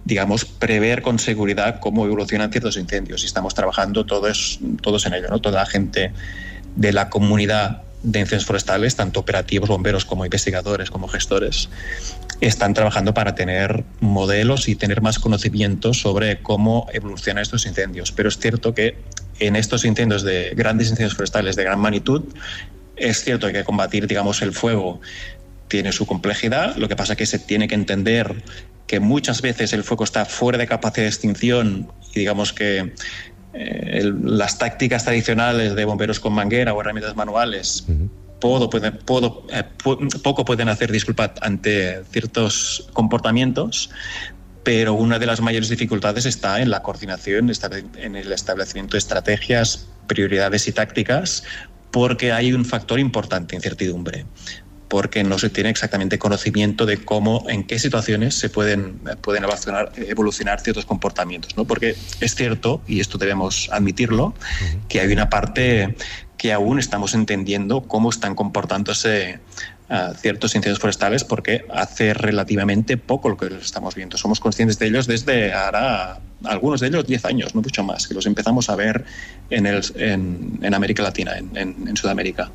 digamos, prever con seguridad cómo evolucionan ciertos incendios. Y estamos trabajando todos en ello, ¿no? Toda la gente de la comunidad de incendios forestales, tanto operativos, bomberos, como investigadores, como gestores, están trabajando para tener modelos y tener más conocimiento sobre cómo evolucionan estos incendios. Pero es cierto que en estos incendios grandes incendios forestales de gran magnitud, es cierto que combatir, digamos, el fuego tiene su complejidad. Lo que pasa es que se tiene que entender que muchas veces el fuego está fuera de capacidad de extinción y digamos que las tácticas tradicionales de bomberos con manguera o herramientas manuales poco pueden hacer, ante ciertos comportamientos, pero una de las mayores dificultades está en la coordinación, en el establecimiento de estrategias, prioridades y tácticas, porque hay un factor importante, incertidumbre, porque no se tiene exactamente conocimiento de cómo, en qué situaciones se pueden evolucionar ciertos comportamientos, ¿no? Porque es cierto, y esto debemos admitirlo, que hay una parte que aún estamos entendiendo cómo están comportándose ciertos incendios forestales, porque hace relativamente poco lo que los estamos viendo. Somos conscientes de ellos desde ahora, algunos de ellos 10 años, no mucho más, que los empezamos a ver en América Latina, en Sudamérica.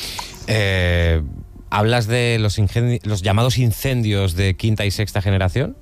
¿Hablas de los llamados incendios de quinta y sexta generación?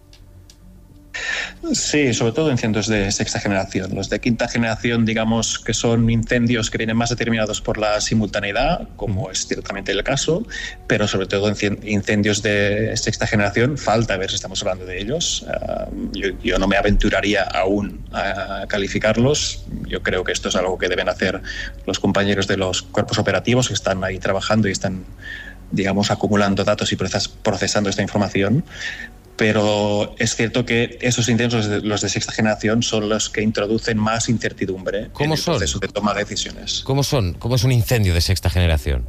Sí, sobre todo incendios de sexta generación. Los de quinta generación, digamos que son incendios que vienen más determinados por la simultaneidad, como es ciertamente el caso, pero sobre todo incendios de sexta generación, falta ver si estamos hablando de ellos. Yo no me aventuraría aún a calificarlos. Yo creo que esto es algo que deben hacer los compañeros de los cuerpos operativos que están ahí trabajando y están, digamos, acumulando datos y procesando esta información. Pero es cierto que esos incendios, los de sexta generación, son los que introducen más incertidumbre en el proceso de toma de decisiones. ¿Cómo son? ¿Cómo es un incendio de sexta generación?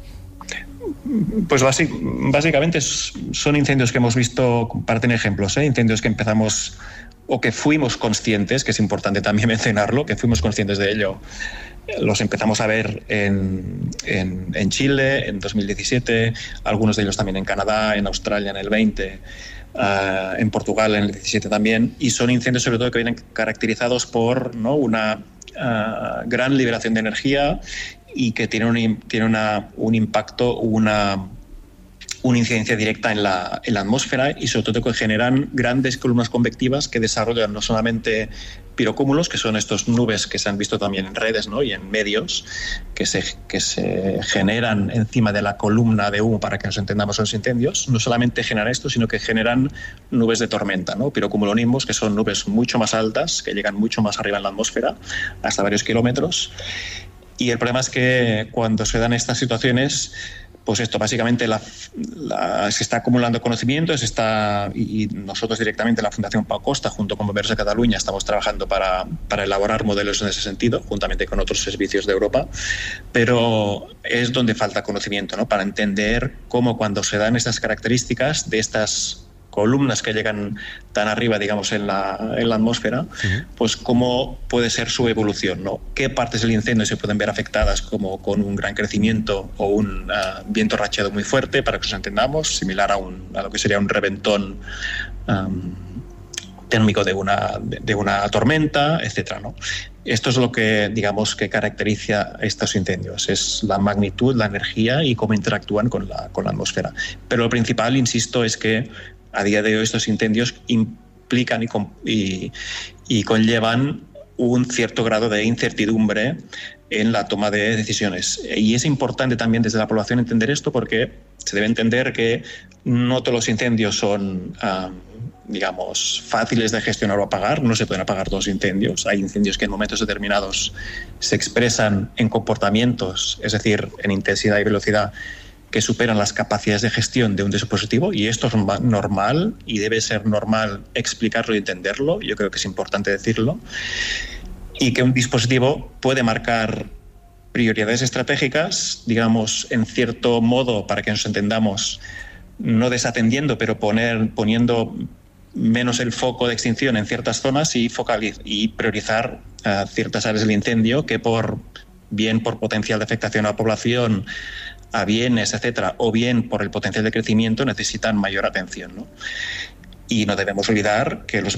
Pues básicamente son incendios que hemos visto, para tener ejemplos, incendios que empezamos o que fuimos conscientes, que es importante también mencionarlo, que fuimos conscientes de ello. Los empezamos a ver en Chile en 2017, algunos de ellos también en Canadá, en Australia en el 20, en Portugal en el 17 también, y son incendios sobre todo que vienen caracterizados por, ¿no?, una gran liberación de energía y que tienen un impacto, una incidencia directa en la atmósfera, y sobre todo que generan grandes columnas convectivas que desarrollan no solamente pirocúmulos, que son estas nubes que se han visto también en redes, ¿no?, y en medios, que se generan encima de la columna de humo para que nos entendamos los incendios. No solamente generan esto, sino que generan nubes de tormenta, ¿no?, pirocumulonimbos, que son nubes mucho más altas, que llegan mucho más arriba en la atmósfera, hasta varios kilómetros. Y el problema es que cuando se dan estas situaciones, pues esto básicamente se está acumulando conocimiento, y nosotros directamente en la Fundación Pau Costa, junto con Bomberos de Cataluña, estamos trabajando para elaborar modelos en ese sentido, juntamente con otros servicios de Europa, pero es donde falta conocimiento, ¿no?, para entender cómo, cuando se dan estas características de estas columnas que llegan tan arriba, digamos, en la atmósfera, pues cómo puede ser su evolución, ¿no? Qué partes del incendio se pueden ver afectadas, como con un gran crecimiento o un viento racheado muy fuerte, para que nos entendamos, similar a lo que sería un reventón térmico de una tormenta, etcétera, ¿no? Esto es lo que, digamos, que caracteriza estos incendios, es la magnitud, la energía y cómo interactúan con la atmósfera. Pero lo principal, insisto, es que a día de hoy estos incendios implican y conllevan un cierto grado de incertidumbre en la toma de decisiones. Y es importante también desde la población entender esto, porque se debe entender que no todos los incendios son, digamos, fáciles de gestionar o apagar. No se pueden apagar todos los incendios. Hay incendios que en momentos determinados se expresan en comportamientos, es decir, en intensidad y velocidad, que superan las capacidades de gestión de un dispositivo, y esto es normal y debe ser normal explicarlo y entenderlo. Yo creo que es importante decirlo, y que un dispositivo puede marcar prioridades estratégicas, digamos, en cierto modo, para que nos entendamos, no desatendiendo, pero poniendo menos el foco de extinción en ciertas zonas y priorizar ciertas áreas del incendio que bien por potencial de afectación a la población, a bienes, etcétera, o bien por el potencial de crecimiento, necesitan mayor atención, ¿no? Y no debemos olvidar que los